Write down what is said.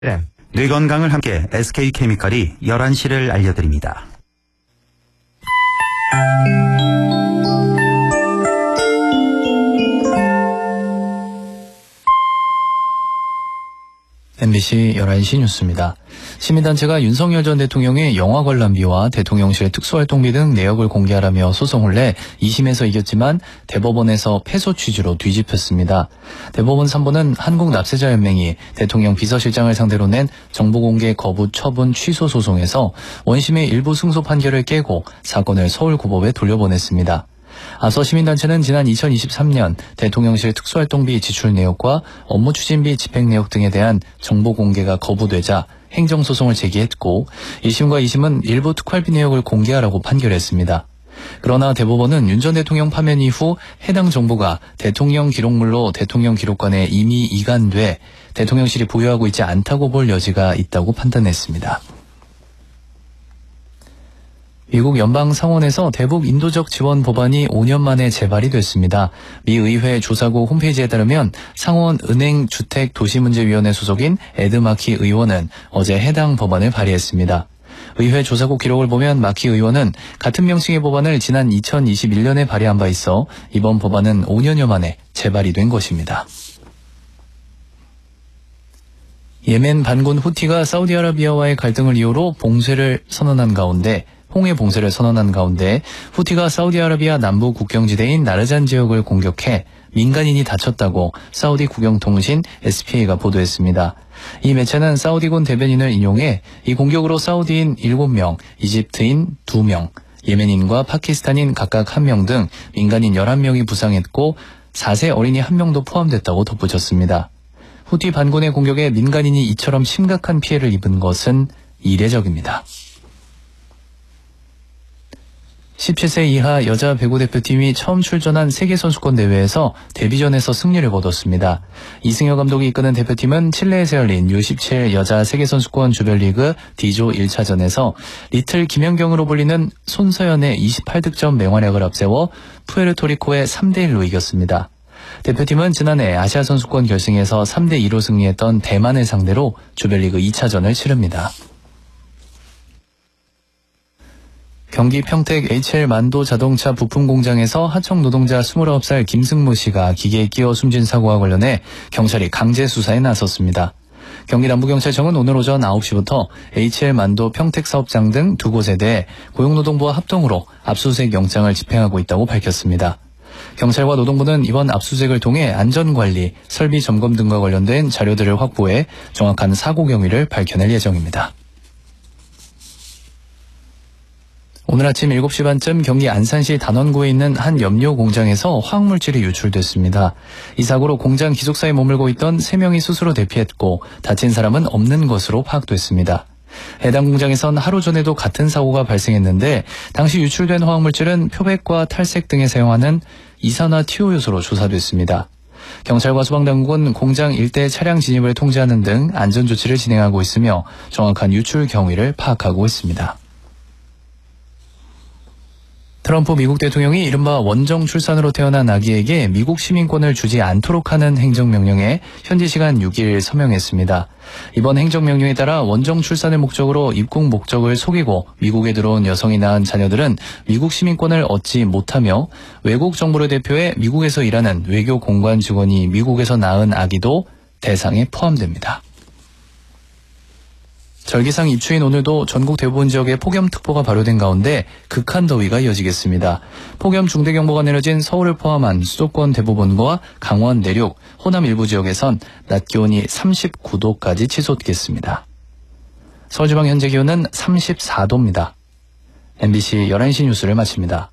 뇌 건강을 함께 SK케미칼이 11시를 알려드립니다. MBC 11시 뉴스입니다. 시민단체가 윤석열 전 대통령의 영화 관람비와 대통령실 특수활동비 등 내역을 공개하라며 소송을 내 2심에서 이겼지만 대법원에서 패소 취지로 뒤집혔습니다. 대법원 3부는 한국납세자연맹이 대통령 비서실장을 상대로 낸 정보공개 거부 처분 취소 소송에서 원심의 일부 승소 판결을 깨고 사건을 서울고법에 돌려보냈습니다. 앞서 시민단체는 지난 2023년 대통령실 특수활동비 지출 내역과 업무 추진비 집행 내역 등에 대한 정보 공개가 거부되자 행정소송을 제기했고 1심과 2심은 일부 특활비 내역을 공개하라고 판결했습니다. 그러나 대법원은 윤 전 대통령 파면 이후 해당 정보가 대통령 기록물로 대통령 기록관에 이미 이관돼 대통령실이 보유하고 있지 않다고 볼 여지가 있다고 판단했습니다. 미국 연방 상원에서 대북 인도적 지원 법안이 5년 만에 재발이 됐습니다. 미 의회 조사국 홈페이지에 따르면 상원 은행주택도시문제위원회 소속인 에드 마키 의원은 어제 해당 법안을 발의했습니다. 의회 조사국 기록을 보면 마키 의원은 같은 명칭의 법안을 지난 2021년에 발의한 바 있어 이번 법안은 5년여 만에 재발이 된 것입니다. 예멘 반군 후티가 사우디아라비아와의 갈등을 이유로 홍해 봉쇄를 선언한 가운데 후티가 사우디아라비아 남부 국경지대인 나르잔 지역을 공격해 민간인이 다쳤다고 사우디 국영통신 SPA가 보도했습니다. 이 매체는 사우디군 대변인을 인용해 이 공격으로 사우디인 7명, 이집트인 2명, 예멘인과 파키스탄인 각각 1명 등 민간인 11명이 부상했고 4세 어린이 1명도 포함됐다고 덧붙였습니다. 후티 반군의 공격에 민간인이 이처럼 심각한 피해를 입은 것은 이례적입니다. 17세 이하 여자 배구 대표팀이 처음 출전한 세계선수권 대회에서 데뷔전에서 승리를 거뒀습니다. 이승효 감독이 이끄는 대표팀은 칠레에서 열린 U17 여자 세계선수권 조별리그 D조 1차전에서 리틀 김연경으로 불리는 손서연의 28득점 맹활약을 앞세워 푸에르토리코에 3대1로 이겼습니다. 대표팀은 지난해 아시아선수권 결승에서 3대2로 승리했던 대만을 상대로 조별리그 2차전을 치릅니다. 경기 평택 HL 만도 자동차 부품 공장에서 하청 노동자 29살 김승모 씨가 기계에 끼어 숨진 사고와 관련해 경찰이 강제 수사에 나섰습니다. 경기 남부경찰청은 오늘 오전 9시부터 HL 만도 평택 사업장 등 두 곳에 대해 고용노동부와 합동으로 압수수색 영장을 집행하고 있다고 밝혔습니다. 경찰과 노동부는 이번 압수수색을 통해 안전관리, 설비 점검 등과 관련된 자료들을 확보해 정확한 사고 경위를 밝혀낼 예정입니다. 오늘 아침 7시 반쯤 경기 안산시 단원구에 있는 한 염료 공장에서 화학물질이 유출됐습니다. 이 사고로 공장 기숙사에 머물고 있던 3명이 스스로 대피했고 다친 사람은 없는 것으로 파악됐습니다. 해당 공장에선 하루 전에도 같은 사고가 발생했는데 당시 유출된 화학물질은 표백과 탈색 등에 사용하는 이산화티오 요소로 조사됐습니다. 경찰과 소방당국은 공장 일대 차량 진입을 통제하는 등 안전조치를 진행하고 있으며 정확한 유출 경위를 파악하고 있습니다. 트럼프 미국 대통령이 이른바 원정 출산으로 태어난 아기에게 미국 시민권을 주지 않도록 하는 행정명령에 현지 시간 6일 서명했습니다. 이번 행정명령에 따라 원정 출산을 목적으로 입국 목적을 속이고 미국에 들어온 여성이 낳은 자녀들은 미국 시민권을 얻지 못하며 외국 정부를 대표해 미국에서 일하는 외교 공관 직원이 미국에서 낳은 아기도 대상에 포함됩니다. 절기상 입추인 오늘도 전국 대부분 지역에 폭염특보가 발효된 가운데 극한 더위가 이어지겠습니다. 폭염 중대경보가 내려진 서울을 포함한 수도권 대부분과 강원 내륙, 호남 일부 지역에선 낮 기온이 39도까지 치솟겠습니다. 서울지방 현재 기온은 34도입니다. MBC 11시 뉴스를 마칩니다.